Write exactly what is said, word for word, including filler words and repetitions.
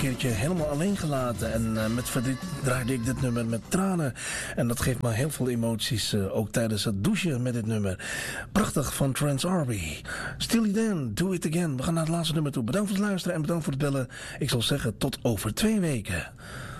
keertje helemaal alleen gelaten. En uh, met verdriet draaide ik dit nummer met tranen. En dat geeft me heel veel emoties, uh, ook tijdens het douchen met dit nummer. Prachtig van Trans Arby. Steely Dan, Do It Again. We gaan naar het laatste nummer toe. Bedankt voor het luisteren en bedankt voor het bellen. Ik zal zeggen tot over twee weken.